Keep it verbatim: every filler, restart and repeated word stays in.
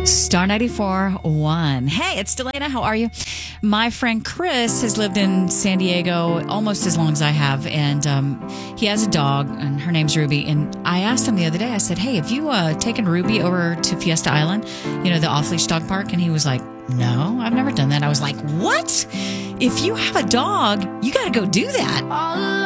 Star ninety-four one. Hey, it's Delana. How are you? My friend Chris has lived in San Diego almost as long as I have, and um, he has a dog, and her name's Ruby. And I asked him the other day, I said, hey, have you uh, taken Ruby over to Fiesta Island, you know, the off-leash dog park? And he was like, no, I've never done that. I was like, what? If you have a dog, you got to go do that.